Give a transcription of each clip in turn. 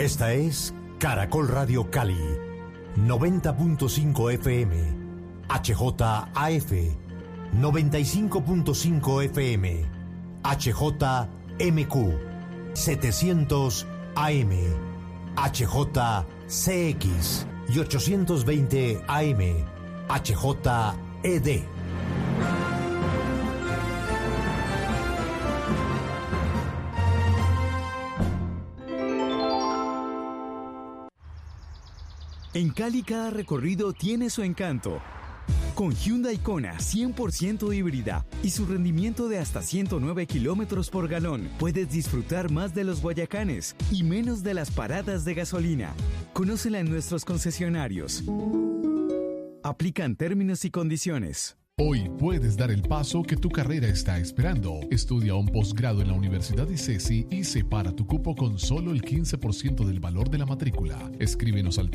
Esta es Caracol Radio Cali, 90.5 FM, HJAF, 95.5 FM, HJMQ, 700 AM, HJCX y 820 AM, HJED. En Cali cada recorrido tiene su encanto. Con Hyundai Kona 100% híbrida y su rendimiento de hasta 109 kilómetros por galón, puedes disfrutar más de los Guayacanes y menos de las paradas de gasolina. Conócela en nuestros concesionarios. Aplican términos y condiciones. Hoy puedes dar el paso que tu carrera está esperando. Estudia un posgrado en la Universidad ICESI y separa tu cupo con solo el 15% del valor de la matrícula. Escríbenos al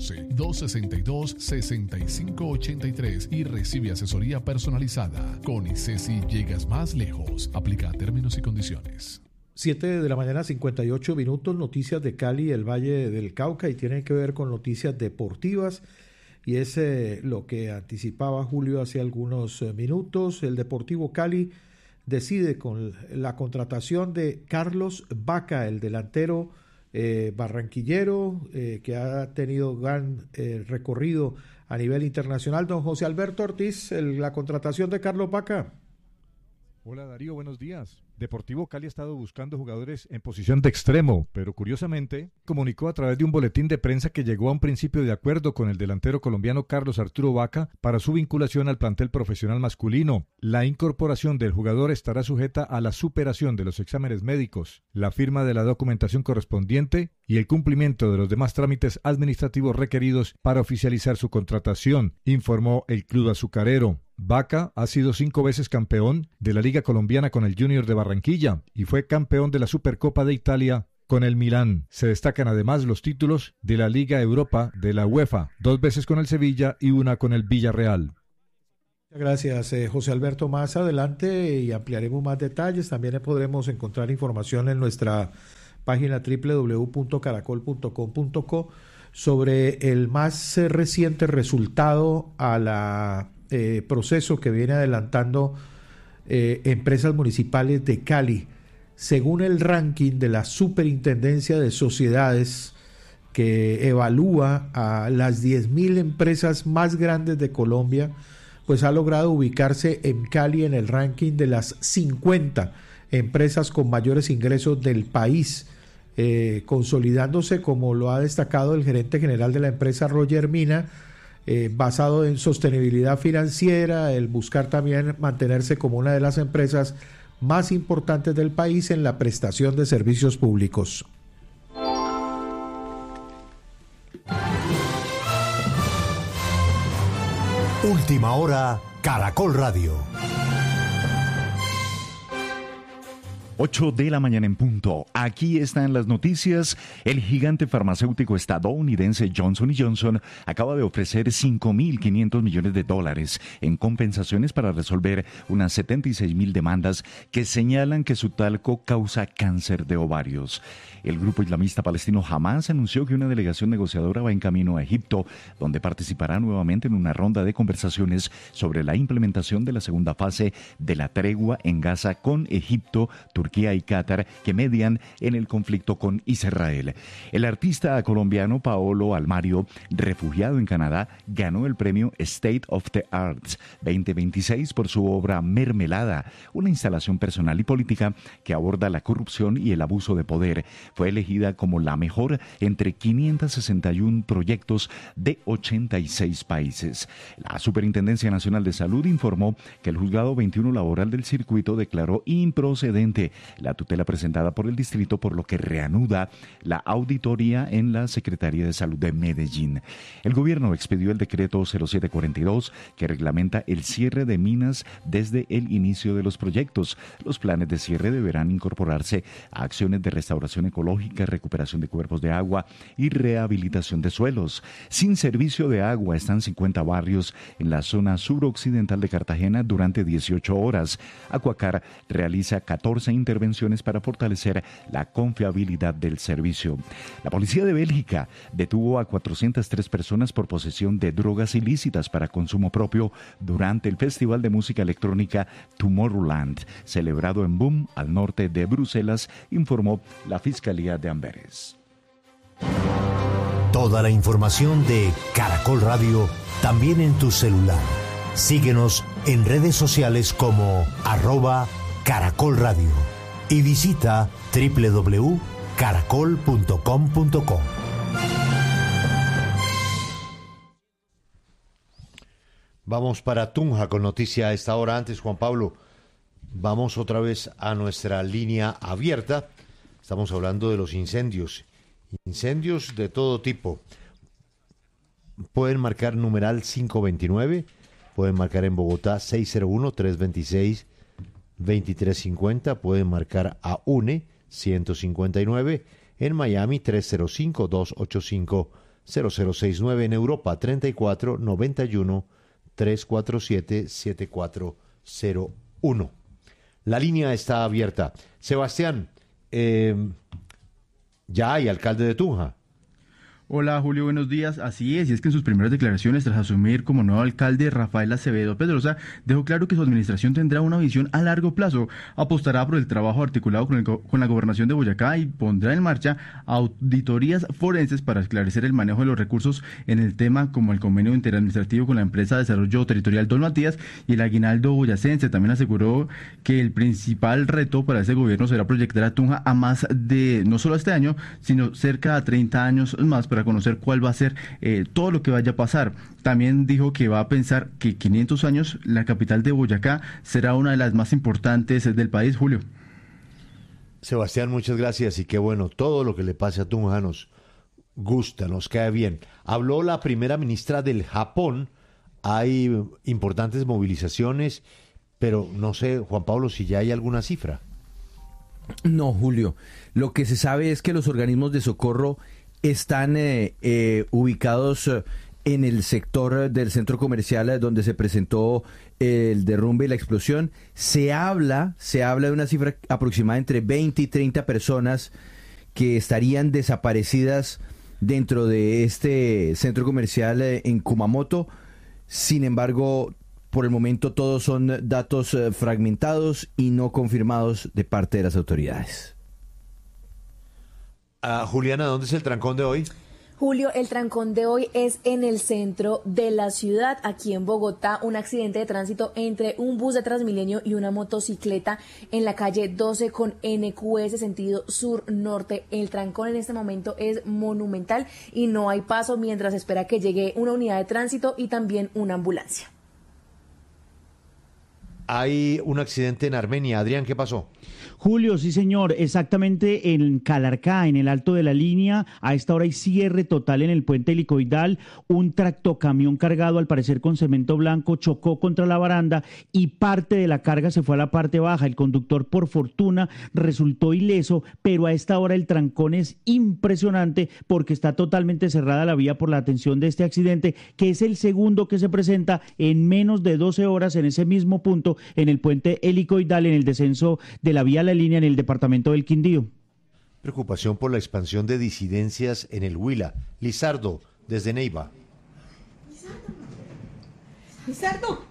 311-262-6583 y recibe asesoría personalizada. Con ICESI llegas más lejos. Aplica términos y condiciones. 7 de la mañana, 58 minutos, noticias de Cali, el Valle del Cauca, y tienen que ver con noticias deportivas. Y es lo que anticipaba Julio hace algunos minutos. El Deportivo Cali decide con la contratación de Carlos Vaca, el delantero barranquillero que ha tenido gran recorrido a nivel internacional. Don José Alberto Ortiz, la contratación de Carlos Vaca. Hola Darío, buenos días. Deportivo Cali ha estado buscando jugadores en posición de extremo, pero curiosamente comunicó a través de un boletín de prensa que llegó a un principio de acuerdo con el delantero colombiano Carlos Arturo Vaca para su vinculación al plantel profesional masculino. La incorporación del jugador estará sujeta a la superación de los exámenes médicos, la firma de la documentación correspondiente y el cumplimiento de los demás trámites administrativos requeridos para oficializar su contratación, informó el club azucarero. Vaca ha sido 5 veces campeón de la Liga Colombiana con el Junior de Barranquilla y fue campeón de la Supercopa de Italia con el Milán. Se destacan además los títulos de la Liga Europa de la UEFA, 2 veces con el Sevilla y 1 con el Villarreal. Gracias, José Alberto. Más adelante y ampliaremos más detalles. También podremos encontrar información en nuestra página www.caracol.com.co sobre el más reciente resultado a la proceso que viene adelantando empresas municipales de Cali. Según el ranking de la Superintendencia de Sociedades, que evalúa a las 10.000 empresas más grandes de Colombia, pues ha logrado ubicarse en Cali en el ranking de las 50 empresas con mayores ingresos del país, consolidándose, como lo ha destacado el gerente general de la empresa, Roger Mina, basado en sostenibilidad financiera, el buscar también mantenerse como una de las empresas más importantes del país en la prestación de servicios públicos. Última hora, Caracol Radio. 8 de la mañana en punto. Aquí están las noticias. El gigante farmacéutico estadounidense Johnson & Johnson acaba de ofrecer $5.500 millones en compensaciones para resolver unas 76.000 demandas que señalan que su talco causa cáncer de ovarios. El grupo islamista palestino Hamas anunció que una delegación negociadora va en camino a Egipto, donde participará nuevamente en una ronda de conversaciones sobre la implementación de la segunda fase de la tregua en Gaza con Egipto, Turquía y Qatar, que median en el conflicto con Israel. El artista colombiano Paolo Almario, refugiado en Canadá, ganó el premio State of the Arts 2026 por su obra Mermelada, una instalación personal y política que aborda la corrupción y el abuso de poder. Fue elegida como la mejor entre 561 proyectos de 86 países. La Superintendencia Nacional de Salud informó que el Juzgado 21 Laboral del Circuito declaró improcedente la tutela presentada por el distrito, por lo que reanuda la auditoría en la Secretaría de Salud de Medellín. El gobierno expidió el decreto 0742 que reglamenta el cierre de minas desde el inicio de los proyectos. Los planes de cierre deberán incorporarse a acciones de restauración ecológica, recuperación de cuerpos de agua y rehabilitación de suelos. Sin servicio de agua están 50 barrios en la zona suroccidental de Cartagena durante 18 horas. Acuacar realiza 14 intervenciones intervenciones para fortalecer la confiabilidad del servicio. La policía de Bélgica detuvo a 403 personas por posesión de drogas ilícitas para consumo propio durante el Festival de Música Electrónica Tomorrowland, celebrado en Boom, al norte de Bruselas, informó la Fiscalía de Amberes. Toda la información de Caracol Radio también en tu celular. Síguenos en redes sociales como @Caracol Radio y visita www.caracol.com.co. Vamos para Tunja con noticia a esta hora. Antes, Juan Pablo, vamos otra vez a nuestra línea abierta. Estamos hablando de los incendios. Incendios de todo tipo. Pueden marcar numeral 529, pueden marcar en Bogotá 601-326-2350, pueden marcar a UNE 159, en Miami 305-285-0069, en Europa 3491-347-7401. La línea está abierta. Sebastián, ya hay alcalde de Tunja. Hola Julio, buenos días. Así es, y es que en sus primeras declaraciones tras asumir como nuevo alcalde, Rafael Acevedo Pedrosa dejó claro que su administración tendrá una visión a largo plazo, apostará por el trabajo articulado con la gobernación de Boyacá y pondrá en marcha auditorías forenses para esclarecer el manejo de los recursos en el tema como el convenio interadministrativo con la empresa de desarrollo territorial Don Matías y el aguinaldo boyacense. También aseguró que el principal reto para ese gobierno será proyectar a Tunja a más de, no solo este año, sino cerca de 30 años más para conocer cuál va a ser todo lo que vaya a pasar. También dijo que va a pensar que 500 años la capital de Boyacá será una de las más importantes del país, Julio. Sebastián, muchas gracias y qué bueno, todo lo que le pase a Tunja nos gusta, nos cae bien. Habló la primera ministra del Japón, hay importantes movilizaciones, pero no sé, Juan Pablo, si ya hay alguna cifra. No, Julio, lo que se sabe es que los organismos de socorro están ubicados en el sector del centro comercial donde se presentó el derrumbe y la explosión. Se habla de una cifra aproximada entre 20 y 30 personas que estarían desaparecidas dentro de este centro comercial en Kumamoto. Sin embargo, por el momento todos son datos fragmentados y no confirmados de parte de las autoridades. Juliana, ¿dónde es el trancón de hoy? Julio, el trancón de hoy es en el centro de la ciudad, aquí en Bogotá, un accidente de tránsito entre un bus de Transmilenio y una motocicleta en la calle 12 con NQS, sentido sur-norte. El trancón en este momento es monumental y no hay paso mientras espera que llegue una unidad de tránsito y también una ambulancia. Hay un accidente en Armenia. Adrián, ¿qué pasó? Julio, sí señor, exactamente en Calarcá, en el alto de la línea. A esta hora hay cierre total en el puente helicoidal. Un tractocamión cargado, al parecer con cemento blanco, chocó contra la baranda y parte de la carga se fue a la parte baja. El conductor, por fortuna, resultó ileso, pero a esta hora el trancón es impresionante porque está totalmente cerrada la vía por la atención de este accidente, que es el segundo que se presenta en menos de 12 horas en ese mismo punto, en el puente helicoidal, en el descenso de la vía La Línea en el departamento del Quindío. Preocupación por la expansión de disidencias en el Huila. Lizardo, desde Neiva. Lizardo.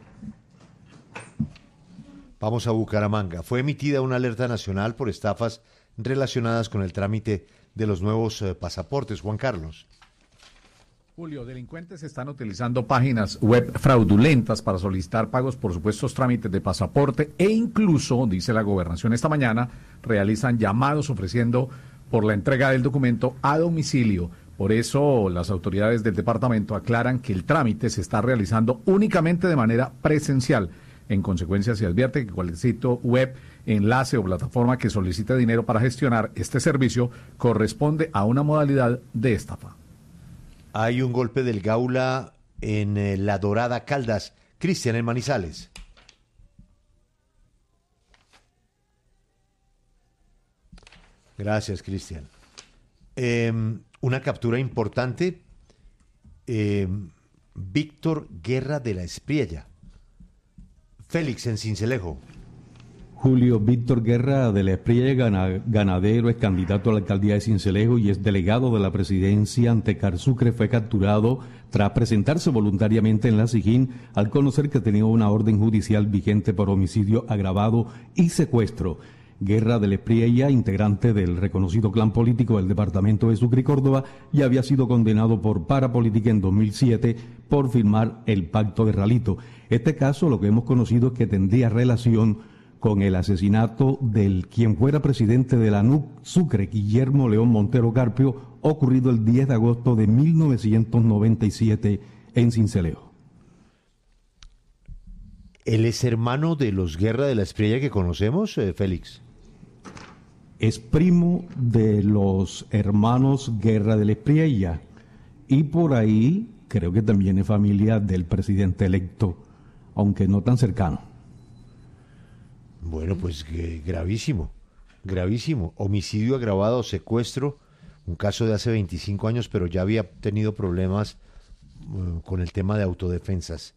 Vamos a Bucaramanga. Fue emitida una alerta nacional por estafas relacionadas con el trámite de los nuevos pasaportes. Juan Carlos. Julio, delincuentes están utilizando páginas web fraudulentas para solicitar pagos por supuestos trámites de pasaporte e incluso, dice la gobernación esta mañana, realizan llamados ofreciendo por la entrega del documento a domicilio. Por eso las autoridades del departamento aclaran que el trámite se está realizando únicamente de manera presencial. En consecuencia, se advierte que cualquier sitio web, enlace o plataforma que solicite dinero para gestionar este servicio corresponde a una modalidad de estafa. Hay un golpe del Gaula en La Dorada, Caldas. Cristian, en Manizales. Gracias, Cristian. Una captura importante. Víctor Guerra de la Espriella. Félix, en Sincelejo. Julio Víctor Guerra de la Espriella, ganadero, es candidato a la alcaldía de Sincelejo y es delegado de la presidencia ante Carsucre, fue capturado tras presentarse voluntariamente en la SIJIN al conocer que tenía una orden judicial vigente por homicidio agravado y secuestro. Guerra de la Espriella, integrante del reconocido clan político del departamento de Sucre y Córdoba, ya había sido condenado por parapolítica en 2007 por firmar el Pacto de Ralito. Este caso, lo que hemos conocido es que tendría relación con el asesinato del quien fuera presidente de la NUC Sucre, Guillermo León Montero Carpio, ocurrido el 10 de agosto de 1997 en Sincelejo. ¿Él es hermano de los Guerra de la Espriella que conocemos, Félix? Es primo de los hermanos Guerra de la Espriella y por ahí creo que también es familia del presidente electo, aunque no tan cercano. Bueno, pues gravísimo, gravísimo. Homicidio agravado, secuestro, un caso de hace 25 años, pero ya había tenido problemas con el tema de autodefensas.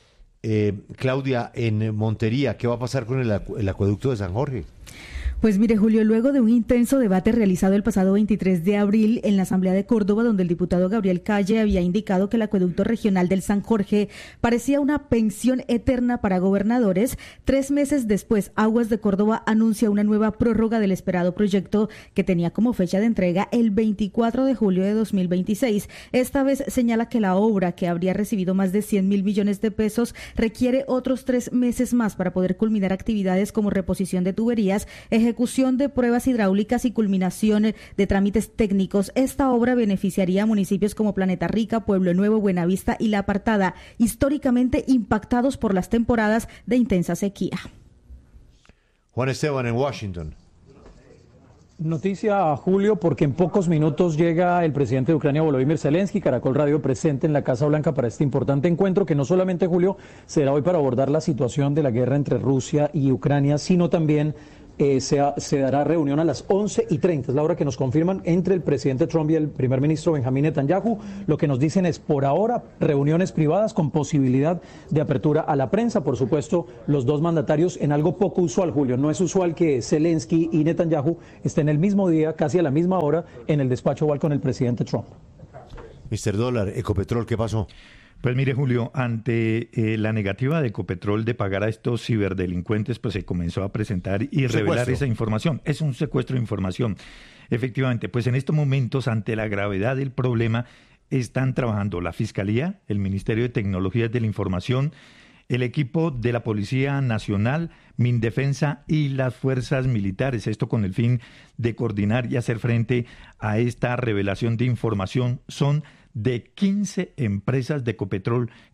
Claudia, en Montería, ¿qué va a pasar con el acueducto de San Jorge? Pues mire, Julio, luego de un intenso debate realizado el pasado 23 de abril en la Asamblea de Córdoba, donde el diputado Gabriel Calle había indicado que el acueducto regional del San Jorge parecía una pensión eterna para gobernadores, 3 meses después, Aguas de Córdoba anuncia una nueva prórroga del esperado proyecto que tenía como fecha de entrega el 24 de julio de 2026. Esta vez señala que la obra, que habría recibido más de 100.000 millones de pesos, requiere otros 3 meses más para poder culminar actividades como reposición de tuberías, ejecución de pruebas hidráulicas y culminación de trámites técnicos. Esta obra beneficiaría a municipios como Planeta Rica, Pueblo Nuevo, Buenavista y La Apartada, históricamente impactados por las temporadas de intensa sequía. Juan Esteban en Washington. Noticia, Julio, porque en pocos minutos llega el presidente de Ucrania, Volodymyr Zelensky. Caracol Radio presente en la Casa Blanca para este importante encuentro que no solamente, Julio, será hoy para abordar la situación de la guerra entre Rusia y Ucrania, sino también se dará reunión a las 11:30, es la hora que nos confirman, entre el presidente Trump y el primer ministro Benjamín Netanyahu. Lo que nos dicen es, por ahora, reuniones privadas con posibilidad de apertura a la prensa. Por supuesto, los dos mandatarios en algo poco usual, Julio. No es usual que Zelensky y Netanyahu estén el mismo día, casi a la misma hora, en el despacho oval con el presidente Trump. Mr. Dólar, Ecopetrol, ¿qué pasó? Pues mire, Julio, ante la negativa de Ecopetrol de pagar a estos ciberdelincuentes, pues se comenzó a presentar y revelar esa información. Es un secuestro de información. Efectivamente, pues en estos momentos, ante la gravedad del problema, están trabajando la Fiscalía, el Ministerio de Tecnologías de la Información, el equipo de la Policía Nacional, Mindefensa y las fuerzas militares. Esto con el fin de coordinar y hacer frente a esta revelación de información. Son de 15 empresas de Ecopetrol